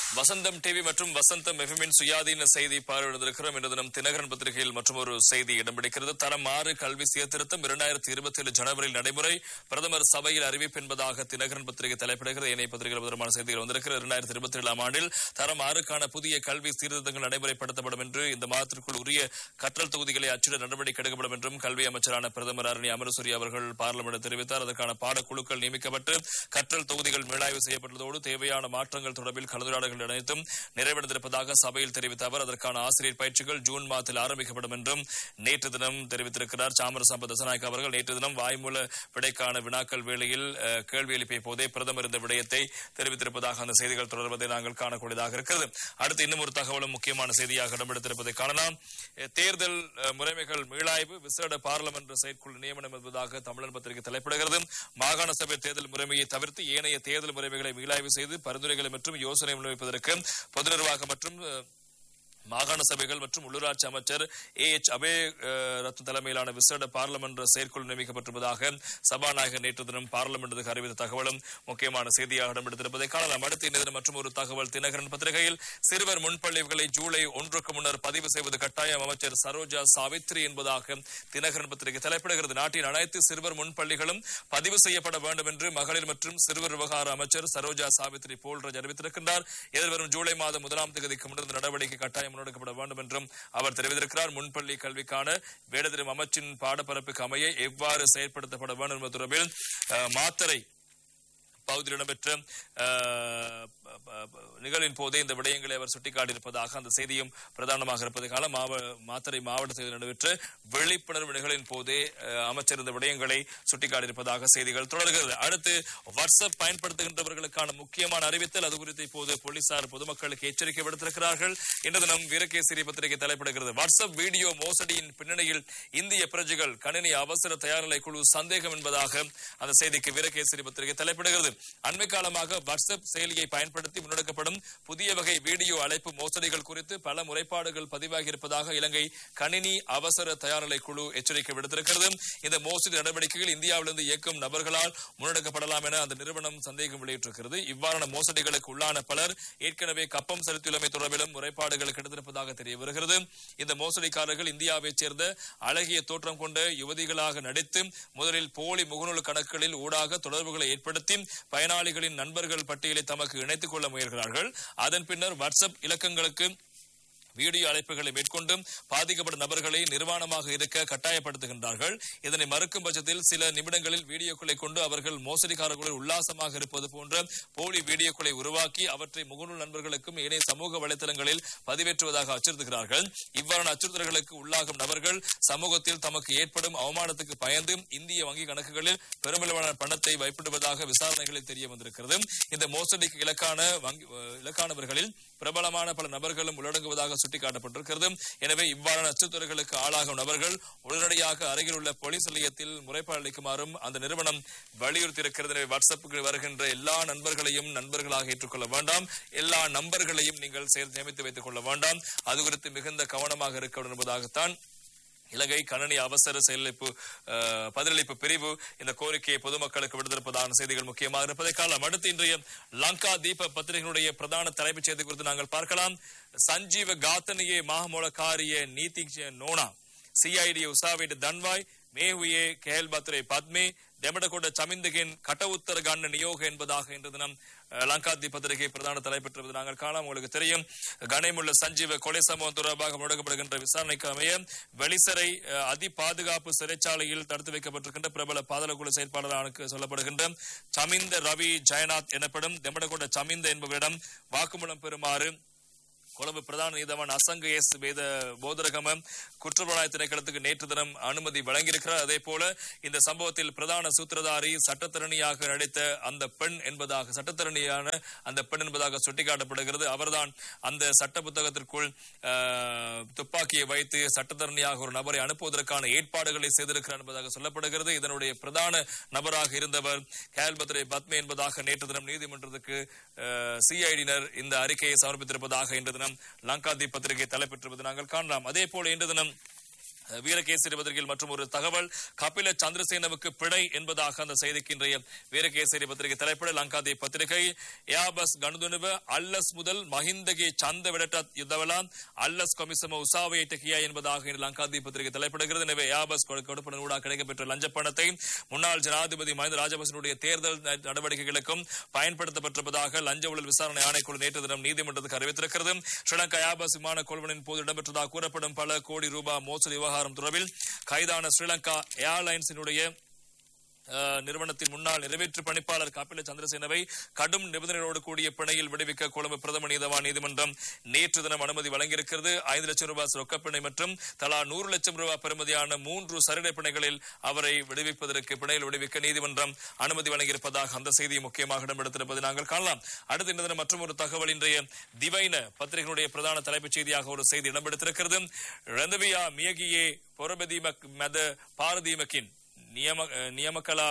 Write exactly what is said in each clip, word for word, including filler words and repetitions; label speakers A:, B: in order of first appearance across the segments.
A: வசந்தம் TV மற்றும் வசந்தம் எஃப்எம்மின் சுயாதீன செய்தி பார்வையிடுகிறோம். இன்று தினம் தினகரன் பத்திரிகையில் மற்றொரு செய்தி இடம் பிடிக்கிறது. தரம் ஆறு கல்வி சீர்திருத்தம் இரண்டாயிரத்தி இருபத்தி ஏழு ஜனவரியில் நடைமுறை, பிரதமர் சபையில் அறிவிப்பு என்பதாக தினகரன் பத்திரிகை தலைப்பிடுகிறது. இணைய பத்திரிகையில் விதமான செய்திகள் வந்திருக்கிறது. இரண்டாயிரத்தி இருபத்தி ஏழாம் ஆண்டில் தரம் ஆறுக்கான புதிய கல்வி சீர்திருத்தங்கள் நடைமுறைப்படுத்தப்படும் என்று, இந்த மாதத்திற்குள் உரிய கற்றல் தொகுதிகளை அச்சிட நடவடிக்கை எடுக்கப்படும் என்றும் கல்வி அமைச்சரான பிரதமர் அருணி அமரசூரி அவர்கள் பார்லிமென்ட் தெரிவித்தார். அதற்கான பாடக்குழுக்கள் நியமிக்கப்பட்டு கற்றல் தொகுதிகள் மீளாய்வு செய்யப்பட்டதோடு தேவையான மாற்றங்கள் தொடர்பில் கலந்துரையாடல்கள் அனைத்தும் நிறைவடைந்திருப்பதாக சபையில் தெரிவித்த அவர், அதற்கான ஆசிரியர் பயிற்சிகள் ஜூன் மாதத்தில் ஆரம்பிக்கப்படும் என்றும் நேற்று தினம் தெரிவித்திருக்கிறார். சாமர சம்பத் தசநாயக்க அவர்கள் நேற்று தினம் வாய்மூல விடைக்கான வினாக்கள் வேளையில் கேள்வி எழுப்பிய போதே பிரதமர் இந்த விடயத்தை தெரிவித்திருப்பதாக அந்த செய்திகள் தொடர்வதை நாங்கள் காணக்கூடியதாக இருக்கிறது. அடுத்து இன்னும் ஒரு தகவலும் முக்கியமான செய்தியாக இடம்பெடுத்திருப்பதை காணலாம். தேர்தல் முறைமைகள் மீளாய்வு, விசேட பாராளுமன்ற செயற்குழு நியமனம் என்பதாக தமிழன் பத்திரிகை தலைப்பிடுகிறது. மாகாண சபை தேர்தல் முறைமையை தவிர்த்து ஏனைய தேர்தல் முறைமைகளை மீளாய்வு செய்து பரிந்துரைகளை மற்றும் யோசனை முன்வைப்பதற்கு பொது நிர்வாகம் மற்றும் மாகாண சபைகள் மற்றும் உள்ளூராட்சி அமைச்சர் ஏ எச் அபே ரத்ன தலைமையிலான விசேட பாராளுமன்ற செயற்குழு நியமிக்கப்பட்டிருப்பதாக சபாநாயகர் நேற்று தினம் பார்லிமென்ட்டுக்கு அறிவித்த தகவலும் முக்கியமான செய்தியாக இடம்பெடுத்திருப்பதை காணலாம். அடுத்த இந்த மற்றும் ஒரு தகவல் தினகரன் பத்திரிகையில், சிறுவர் முன்பள்ளிகளை ஜூலை ஒன்றுக்கு முன்னர் பதிவு செய்வது கட்டாயம், அமைச்சர் சரோஜா சாவித்ரி என்பதாக தினகரன் பத்திரிகை தலைப்பிடுகிறது. நாட்டின் அனைத்து சிறுவர் முன்பள்ளிகளும் பதிவு செய்யப்பட வேண்டும் என்று மகளிர் மற்றும் சிறுவர் விவகார அமைச்சர் சரோஜா சாவித்ரி போல்ராஜ் அறிவித்திருக்கின்றார். எதிர்வரும் ஜூலை மாதம் முதலாம் தேதிக்கு முன்னர் நடவடிக்கை கட்டாயம் முன்னெடுக்கப்பட வேண்டும் என்றும் அவர் தெரிவித்திருக்கிறார். முன்பள்ளி கல்விக்கான வேடதிரும் அமைச்சின் பாடப்பரப்புக்கு அமைய எவ்வாறு செயற்படுத்தப்பட வேண்டும் என்பது தொடர்பில் மாத்தரை பகுதியில் இடம்பெற்ற நிகழ்வின் போதே இந்த விடயங்களை அவர் சுட்டிக்காட்டியிருப்பதாக அந்த செய்தியும் பிரதானமாக இருப்பதற்கான மாத்தறை மாவட்டத்தில் நடைபெற்ற விழிப்புணர்வு நிகழ்வின் போதே அமைச்சர் இந்த விடயங்களை சுட்டிக்காட்டியிருப்பதாக செய்திகள் தொடர்கிறது. அடுத்து வாட்ஸ்அப் பயன்படுத்துகின்றவர்களுக்கான முக்கியமான அறிவித்தல், அது குறித்து இப்போது போலீசார் பொதுமக்களுக்கு எச்சரிக்கை விடுத்திருக்கிறார்கள். இன்று தினம் வீரகேசரி பத்திரிகை தலைப்பிடுகிறது. வாட்ஸ்அப் வீடியோ மோசடியின் பின்னணியில் இந்திய பிரஜைகள், கணினி அவசர தயார்நிலை குழு சந்தேகம் என்பதாக அந்த செய்திக்கு வீரகேசரி பத்திரிகை தலைப்பிடுகிறது. அண்மை காலமாக வாட்ஸ்அப் செயலியை பயன்படுத்தி முன்னெடுக்கப்படும் புதிய வகை வீடியோ அழைப்பு மோசடிகள் குறித்து பல முறைப்பாடுகள் பதிவாகி இருப்பதாக இலங்கை கணினி அவசர தயார்நிலை குழு எச்சரிக்கை விடுத்திருக்கிறது. இந்த மோசடி நடவடிக்கைகள் இந்தியாவிலிருந்து இயக்கும் நபர்களால் முன்னெடுக்கப்படலாம் என அந்த நிறுவனம் சந்தேகம் வெளியிட்டிருக்கிறது. இவ்வாறான மோசடிகளுக்கு உள்ளான பலர் ஏற்கனவே கப்பம் செலுத்தியுள்ளமை தொடர்பிலும் முறைப்பாடுகள் கிடைத்திருப்பதாக தெரிய வருகிறது. இந்த மோசடிக்காரர்கள் இந்தியாவைச் சேர்ந்த அழகிய தோற்றம் கொண்ட யுவதிகளாக நடித்து முதலில் போலி முகநூல் கணக்குகளில் ஊடாக தொடர்புகளை ஏற்படுத்தி பயனாளிகளின் நண்பர்கள் பட்டியலை தமக்கு இணைத்துக் கொள்ள முயல்கிறார்கள். அதன் பின்னர் வாட்ஸ்அப் இலக்கங்களுக்கு வீடியோ அழைப்புகளை மேற்கொண்டு பாதிக்கப்பட்ட நபர்களை நிர்வாணமாக இருக்க கட்டாயப்படுத்துகின்றார்கள். இதனை மறுக்கும் பட்சத்தில் சில நிமிடங்களில் வீடியோக்களை கொண்டு அவர்கள் மோசடிக்காரர்களுடன் உல்லாசமாக இருப்பது போன்ற போலி வீடியோக்களை உருவாக்கி அவற்றை முகநூல் நண்பர்களுக்கும் இணைய சமூக வலைதளங்களில் பதிவேற்றுவதாக அச்சுறுத்துகிறார்கள். இவ்வாறான அச்சுறுத்தல்களுக்கு உள்ளாகும் நபர்கள் சமூகத்தில் தமக்கு ஏற்படும் அவமானத்துக்கு பயந்து இந்திய வங்கி கணக்குகளில் பெருமளவான பணத்தை வைப்பிடுவதாக விசாரணைகளில் தெரிய வந்திருக்கிறது. இந்த மோசடிக்கு இலக்கான இலக்கானவர்களில் பிரபலமான பல நபர்களும் உள்ளடங்குவதாக சுட்டிக்காட்டப்பட்டிருக்கிறது. எனவே இவ்வாறான அச்சுறுத்தல்களுக்கு ஆளாகும் நபர்கள் உடனடியாக அருகில் உள்ள போலீஸ் நிலையத்தில் முறைப்பாடு அளிக்குமாறும் அந்த நிறுவனம் வலியுறுத்தியிருக்கிறது. எனவே வாட்ஸ்அப்புக்கு வருகின்ற எல்லா நண்பர்களையும் நண்பர்களாக ஏற்றுக்கொள்ள வேண்டாம், எல்லா நம்பர்களையும் நீங்கள் சேமித்து வைத்துக் கொள்ள வேண்டாம். அது குறித்து மிகுந்த கவனமாக இருக்க வேண்டும் என்பதாகத்தான் இலங்கை கணனி அவசர செயலளிப்பு பதிலளிப்பு பிரிவு இந்த கோரிக்கையை பொதுமக்களுக்கு விடுத்திருப்பதான செய்திகள் முக்கியமாக இருப்பதை காணலாம். அடுத்து இன்றைய லங்கா தீப பத்திரிகையினுடைய பிரதான தலைப்புச் செய்தி குறித்து நாங்கள் பார்க்கலாம். சஞ்சீவ காத்தனியே மாஹமோலகாரிய நீதி நோனா சிஐடி உசாவிட தன்வாய் மேஹுயே கேல்பத்ரே பத்மே දෙමඩකොඩ චමින්දගෙන් කට උත්තර ගන්න නියෝග என்பதாக இன்று தினம் லங்காதி பத்திரிகை பிரதான தலைப்பெற்றது நாங்கள் காணலாம். உங்களுக்கு தெரியும், கணேமுள்ள சஞ்சீவ கொலை சம்பவம் தொடர்பாக முடக்கப்படுகின்ற விசாரணைக்கு அமைய வெளிசரை அதி பாதுகாப்பு சிறைச்சாலையில் தடுத்து வைக்கப்பட்டிருக்கின்ற பிரபல பாதாளக்குழு செயற்பாளராக சொல்லப்படுகின்ற சமிந்த ரவி ஜெயநாத் எனப்படும் தெமடகொண்ட சமிந்த என்பவரிடம் வாக்குமூலம் பெறுமாறு கொழும்பு பிரதான நீதவான் அசங்க எஸ் வேத போதரகம குற்றப்புலனாய்வு திணைக்களத்துக்கு நேற்று தினம் அனுமதி வழங்கியிருக்கிறார். அதே போல இந்த சம்பவத்தில் பிரதான சூத்திரதாரி சட்டத்தரணியாக நடித்த அந்த பெண் என்பதாக சட்டத்தரணியான அந்த பெண் என்பதாக சுட்டிக்காட்டப்படுகிறது. அவர்தான் அந்த சட்ட புத்தகத்திற்குள் துப்பாக்கியை வைத்து சட்டத்தரணியாக ஒரு நபரை அனுப்புவதற்கான ஏற்பாடுகளை செய்திருக்கிறார் என்பதாக சொல்லப்படுகிறது. இதனுடைய பிரதான நபராக இருந்தவர் கேல்பத்ரே பத்மே என்பதாக நேற்று தினம் நீதிமன்றத்துக்கு சிஐடியினர் இந்த அறிக்கையை சமர்ப்பித்திருப்பதாக இன்று தினம் லங்காதீப் பத்திரிகை தலைப்பெற்றிருப்பது நாங்கள் காணலாம். அதே போல இன்று தினம் வீரகேசரி பத்திரிகையில் மற்றும் ஒரு தகவல், கபில சந்திரசேனவுக்கு பிணை என்பதாக அந்த செய்திக்கு இன்றைய வீரகேசரி பத்திரிகை தலைப்பிட. லங்காதே பத்திரிகை யாபஸ் கணுதுனுவ அல்லஸ் முதல் மஹிந்தகே சந்த விடட்ட யுத்தவலா அல்லஸ் கொமிசம உசாவை டெக்கியா என்பதாக லங்காதே பத்திரிகை தலைப்பிடுகிறது. எனவே யாபஸ் கொடுப்பன ஊடாக கிடைக்கப்பெற்ற லஞ்ச பணத்தை முன்னாள் ஜனாதிபதி மஹிந்த ராஜபக்சனுடைய தேர்தல் நடவடிக்கைகளுக்கும் பயன்படுத்தப்பட்டிருப்பதாக லஞ்ச ஊழல் விசாரணை ஆணைக்குழு நேற்று தினம் நீதிமன்றத்துக்கு அறிவித்திருக்கிறது. ஸ்ரீலங்கா யாபஸ் விமான கொள்வனின் போது இடம்பெற்றதாக கூறப்படும் பல கோடி ரூபாய் மோசடி விவகாரம் தொடர்பில் கைதான ஸ்ரீலங்கா ஏர்லைன்ஸினுடைய நிறுவனத்தின் முன்னாள் நிறைவேற்று பணிப்பாளர் கபில சந்திரசேனவை கடும் நிபந்தனைகளோடு கூடிய பிணையில் விடுவிக்க கொழும்பு பிரதம நீதவான் நீதிமன்றம் நேற்று தினம் அனுமதி வழங்கியிருக்கிறது. ஐந்து லட்சம் ரூபாய் ரொக்கப்பிணை மற்றும் தலா நூறு லட்சம் ரூபாய் பெறுமதியான மூன்று சரடை பிணைகளில் அவரை விடுவிப்பதற்கு பிணையில் விடுவிக்க நீதிமன்றம் அனுமதி வழங்கியிருப்பதாக அந்த செய்தி முக்கியமாக இடம்பெடுத்திருப்பதை நாங்கள் காணலாம். அடுத்த இந்த தினம் மற்றும் ஒரு தகவல், இன்றைய திவைன பத்திரிகையினுடைய பிரதான தலைப்புச் செய்தியாக ஒரு செய்தி இடம்பெடுத்திருக்கிறது. ரந்தவியா மியகியே பொரபதீமக் மத பாரதீமக்கின் நியம நியமக்கலா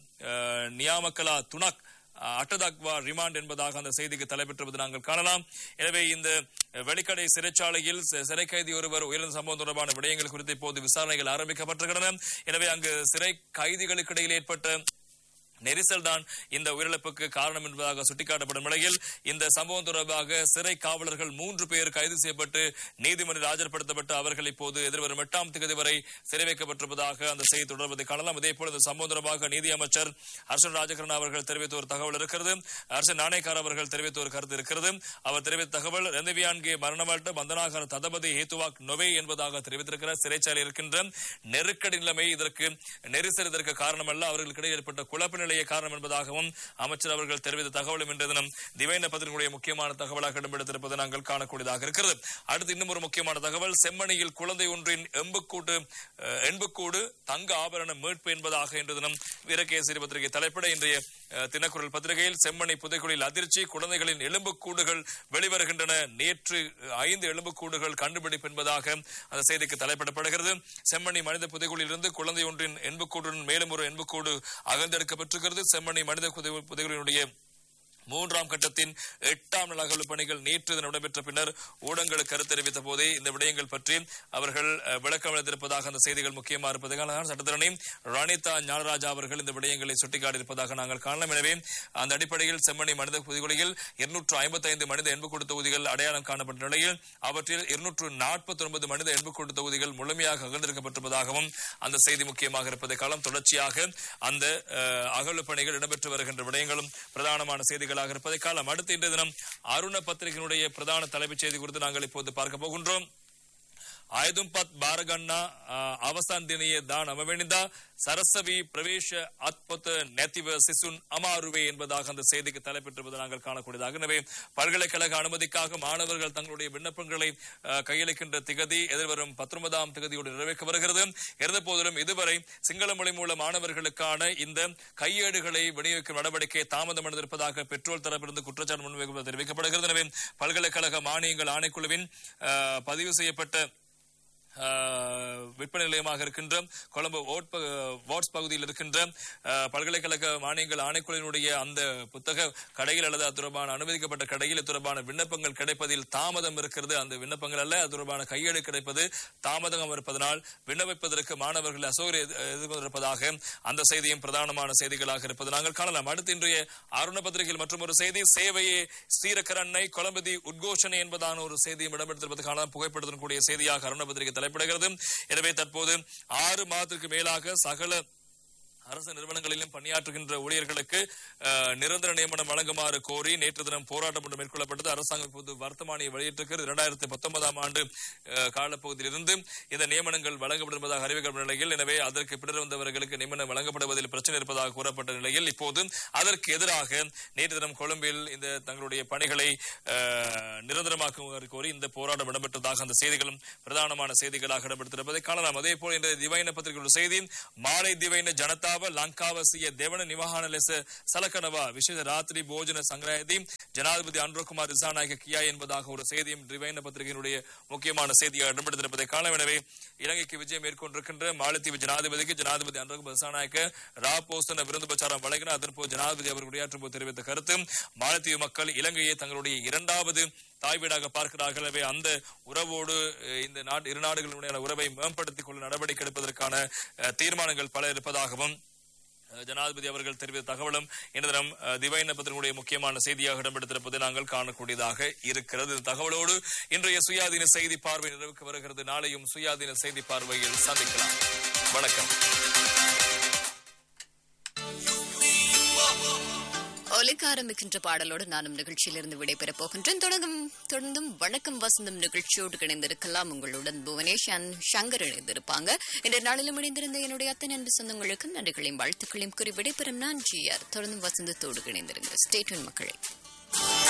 A: நியாமக்கலா துணக் அட்டதக்வா ரிமாண்ட் என்பதாக அந்த செய்திக்கு தலைப்பெற்றுவது நாங்கள் காணலாம். எனவே இந்த வெளிக்கடை சிறைச்சாலையில் சிறை கைதி ஒருவர் உயிரிழந்த சம்பவம் தொடர்பான விடயங்கள் குறித்து இப்போது விசாரணைகள் ஆரம்பிக்கப்பட்டிருக்கின்றன. எனவே அங்கு சிறை கைதிகளுக்கு இடையில் ஏற்பட்ட நெரிசல் தான் இந்த உயிரிழப்புக்கு காரணம் என்பதாக சுட்டிக்காட்டப்படும் நிலையில் இந்த சம்பவம் தொடர்பாக சிறை காவலர்கள் மூன்று பேர் கைது செய்யப்பட்டு நீதிமன்றில் ஆஜர்படுத்தப்பட்டு அவர்கள் இப்போது எதிர்வரும் எட்டாம் தேதி வரை சிறை வைக்கப்பட்டிருப்பதாக அந்த செய்தி தொடர்வதை காணலாம். இதேபோல் இந்த சம்பவம் தொடர்பாக நீதி அமைச்சர் ஹர்ஷன் ராஜகரன் அவர்கள் தெரிவித்த ஒரு தகவல் இருக்கிறது. ஹர்ஷன் நாணயக்கார் அவர்கள் தெரிவித்த ஒரு கருத்து இருக்கிறது. அவர் தெரிவித்த தகவல், ரெந்தவியான்கே மரணமாட்ட பந்தனாகார ததபதி ஹேத்துவாக் நொவே என்பதாக தெரிவித்திருக்கிறார். சிறைச்சாலை இருக்கின்ற நெருக்கடி நிலைமை இதற்கு நெரிசல் இதற்கு காரணமல்ல, அவர்களுக்கிடையே ஏற்பட்ட குழப்ப காரணம் என்பதாகவும் அமைச்சர் அவர்கள் தெரிவித்த தகவலும் இன்றைய தினம் திவைன பத்திரிகையுடைய முக்கியமான தகவலாக இடம்பெடுத்திருப்பதை நாங்கள் காணக்கூடியதாக இருக்கிறது. அடுத்து இன்னும் ஒரு முக்கியமான தகவல், செம்மணியில் குழந்தை ஒன்றின் எம்புக்கூடு எண்புக்கூடு தங்க ஆபரண மீட்பு என்பதாக இன்று தினம் வீரகேசரி பத்திரிகை தலைப்பிட. இன்றைய தினக்குரல் பத்திரிகையில் செம்மணி புதைக்குழியில் அதிர்ச்சி, குழந்தைகளின் எலும்புக்கூடுகள் வெளிவருகின்றன, நேற்று ஐந்து எலும்புக்கூடுகள் கண்டுபிடிப்பு என்பதாக அந்த செய்திக்கு தலைப்பிடப்படுகிறது. செம்மணி மனித புதைக்குழியில் இருந்து குழந்தை ஒன்றின் எண்புக்கூடுடன் மேலும் ஒரு எண்புக்கூடு அகழ்ந்தெடுக்கப்பட்டு செம்மணி மனித புதைகுழியினுடைய மூன்றாம் கட்டத்தின் எட்டாம் நாள் அகழ்வு பணிகள் நேற்று நடைபெற்ற பின்னர் ஊடகங்களுக்கு கருத்து தெரிவித்த போதே இந்த விடயங்கள் பற்றி அவர்கள் விளக்கம் அளித்திருப்பதாக அந்த செய்திகள் முக்கியமாக இருப்பதாக சட்டத்தரணி ரணிதா ஞானராஜா அவர்கள் இந்த விடயங்களை சுட்டிக்காட்டியிருப்பதாக நாங்கள் காணலாம். எனவே அந்த அடிப்படையில் செம்மணி மனித தொகுதிகளில் இருநூற்று ஐம்பத்தி ஐந்து மனித எண்புக்கூடு தொகுதிகள் அடையாளம் காணப்பட்ட நிலையில் அவற்றில் இருநூற்று நாற்பத்தி ஒன்பது மனித எண்புக்கூடு தொகுதிகள் முழுமையாக அகழ்ந்திருக்கப்பட்டிருப்பதாகவும் அந்த செய்தி முக்கியமாக இருப்பதை காலம் தொடர்ச்சியாக அந்த அகழ்வு பணிகள் இடம்பெற்று வருகின்ற விடயங்களும் பிரதானமான செய்திகள் இருப்பதை காலம். அடுத்த இன்றைய தினம் அருண பத்திரிகையினுடைய பிரதான தலைப்புச் செய்தி குறித்து நாங்கள் இப்போது பார்க்க போகின்றோம். ಆಯ್ದುಂಪತ್ ಬಾರಗಣ್ಣ ಅವಸಾನ ದಿನೆಯ ದಾನ್ ಅಮವೆಣಿದ சரசவி பிரவேச அத்புத நேத்திவ சிசுன் அமாருவே என்பதாக அந்த செய்திக்கு தலைப்பெற்றிருப்பதை நாங்கள் காணக்கூடியதாக. எனவே பல்கலைக்கழக அனுமதிக்காக மாணவர்கள் தங்களுடைய விண்ணப்பங்களை கையளிக்கின்ற திகதி எதிர்வரும் பத்தொன்பதாம் திகதியோடு நிறைவேற்ற வருகிறது. இருந்த போதிலும் இதுவரை சிங்கள மொழி மூல மாணவர்களுக்கான இந்த கையேடுகளை விநியோகிக்கும் நடவடிக்கை தாமதம் அடைந்திருப்பதாக பெட்ரோல் தரப்பிலிருந்து குற்றச்சாட்டு முன்வைக்கப்பட்டு தெரிவிக்கப்படுகிறது. எனவே பல்கலைக்கழக மானியங்கள் ஆணைக்குழுவின் பதிவு செய்யப்பட்ட விற்பனை நிலையமாக இருக்கின்ற கொழும்பு வாட்ஸ் பகுதியில் இருக்கின்ற பல்கலைக்கழக மானியங்கள் ஆணைக்குழுவினுடைய அந்த புத்தக கடையில் அல்லது அது தொடர்பான அனுமதிக்கப்பட்ட கடையில் தொடர்பான விண்ணப்பங்கள் கிடைப்பதில் தாமதம் இருக்கிறது. அந்த விண்ணப்பங்கள் அல்ல, அது தொடர்பான கையேடு கிடைப்பது தாமதம் இருப்பதனால் விண்ணப்பிப்பதற்கு மாணவர்கள் அசௌகரியம் எதிர்கொண்டிருப்பதாக அந்த செய்தியும் பிரதானமான செய்திகளாக இருப்பது நாங்கள் காணலாம். அடுத்து இன்றைய அருண பத்திரிகையில் மற்றும் ஒரு செய்தி, சேவையே ஸ்ரீரக்கரண்ணை கொலம்பதி உத்கோஷனை என்பதான ஒரு செய்தியும் இடம்பெற்றிருப்பது காணலாம். புகைப்படத்துடன் கூடிய செய்தியாக அருண பத்திரிகை தலைப்பிடுகிறது. எனவே தற்போது ஆறு மாதத்திற்கு மேலாக சகல அரசு நிறுவனங்களிலும் பணியாற்றுகின்ற ஊழியர்களுக்கு நிரந்தர நியமனம் வழங்குமாறு கோரி நேற்று தினம் போராட்டம் ஒன்று மேற்கொள்ளப்பட்டது. அரசாங்கம் இப்போது வர்த்தமானியை வெளியிட்டிருக்கிறது. இரண்டாயிரத்தி பத்தொன்பதாம் ஆண்டு காலப்பகுதியில் இருந்து இந்த நியமனங்கள் வழங்கப்படுவதாக அறிவிக்கப்பட்ட நிலையில், எனவே அதற்கு பின்னர் வந்தவர்களுக்கு நியமனம் வழங்கப்படுவதில் பிரச்சனை இருப்பதாக கூறப்பட்ட நிலையில் இப்போது அதற்கு எதிராக நேற்று தினம் கொழும்பில் இந்த தங்களுடைய பணிகளை நிரந்தரமாக்குமாறு கோரி இந்த போராட்டம் இடம்பெற்றதாக அந்த செய்திகளும் பிரதானமான செய்திகளாக இடம்பெற்றிருப்பதை காணலாம். அதே போல இந்த திவைன பத்திரிகையுடைய செய்தி, மாலை திவைன ஜனதா ලංකාවසිය දෙවන නිවහන ලෙස සලකනවා විශේෂ ராத்திரி போஜன சங்கிரகத்தை ஜனாதிபதி அன்ரோகுமார் திசாநாயக்க கியா என்பதாக ஒரு செய்தியும் திவைன பத்திரிகையினுடைய முக்கியமான செய்தியாக இடம்பெற்றிருப்பதை காண. எனவே இலங்கைக்கு விஜயம் மேற்கொண்டிருக்கின்ற மாலத்தீவு ஜனாதிபதிக்கு ஜனாதிபதி அன்ரோகுமார் திசாநாயக்க ராபோசன விருந்து பிரச்சாரம் வழங்கினார். அதன்போது ஜனாதிபதி அவர் உரையாற்றும் போது தெரிவித்த கருத்து, மாலத்தீவு மக்கள் இலங்கையை தங்களுடைய இரண்டாவது தாய் வீடாக பார்க்கிறார்கள். எனவே அந்த உறவோடு அஹ், இந்த நாடு இரு நாடுகளுடைய உறவை மேம்படுத்திக் கொள்ள நடவடிக்கை எடுப்பதற்கான அஹ், தீர்மானங்கள் பல இருப்பதாகவும் அஹ், ஜனாதிபதி அவர்கள் தெரிவித்த தகவலும் இந்த தினம் அஹ், திவைன பத்திரிகையுடைய முக்கியமான செய்தியாக இடம்பெடுத்திருப்பதை நாங்கள் காணக்கூடியதாக இருக்கிறது. இந்த தகவலோடு இன்றைய சுயாதீன செய்தி பார்வை நிறைவுக்கு வருகிறது. நாளையும் சுயாதீன செய்தி பார்வையில் சந்திக்கலாம். வணக்கம்.
B: ஒலிக்க ஆரம்பிக்கின்ற பாடலோடு நானும் நிகழ்ச்சியிலிருந்து விடைபெறப் போகின்றேன். தொடங்கும் தொடர்ந்தும் வணக்கம் வசந்தம் நிகழ்ச்சியோடு இணைந்திருக்கலாம். உங்களுடன் புவனேஷ் அண்ட் சங்கர் இணைந்திருப்பாங்க. இன்றைய நாளிலும் இணைந்திருந்த என்னுடைய அத்தனை அன்பு சொந்தங்களுக்கும் நன்றிகளையும் வாழ்த்துக்களையும் கூறி விடைபெறும் நான் ஜி ஆர். தொடர்ந்தும் வசந்தத்தோடு இணைந்திருங்க. ஸ்டே டியூன் மக்களே.